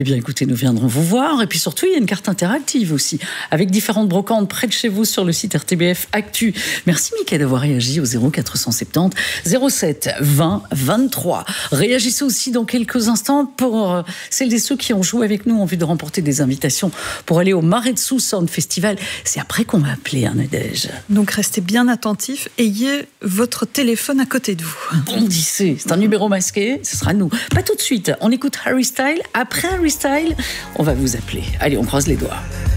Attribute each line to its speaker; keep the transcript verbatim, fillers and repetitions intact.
Speaker 1: Eh bien, écoutez, nous viendrons vous voir. Et puis surtout, il y a une carte interactive aussi, avec différentes brocantes près de chez vous sur le site R T B F Actu. Merci, Mickaël, d'avoir réagi au zéro quatre cent soixante-dix zéro sept vingt vingt-trois. Réagissez aussi dans quelques instants pour euh, celles et ceux qui ont joué avec nous en vue de remporter des invitations pour aller au Maretsu Sound Festival. C'est après qu'on va appeler, hein, Nadège.
Speaker 2: Donc, restez bien attentifs. Ayez votre téléphone à côté de vous.
Speaker 1: Bondissez. C'est un numéro masqué. Ce sera nous. Pas tout de suite. On écoute Harry Styles. Après Harry Style, on va vous appeler. Allez, on croise les doigts.